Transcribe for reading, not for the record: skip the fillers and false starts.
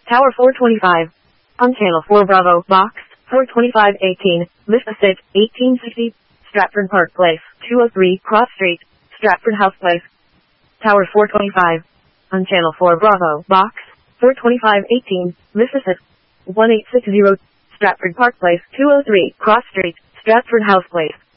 Tower 425. On Channel 4 Bravo, Box 42518, Mississippi, 1860, Stratford Park Place, 203 Cross Street, Stratford House Place. Tower 425. On Channel 4 Bravo, Box 42518, Mississippi, 1860, Stratford Park Place, 203 Cross Street, Stratford House Place.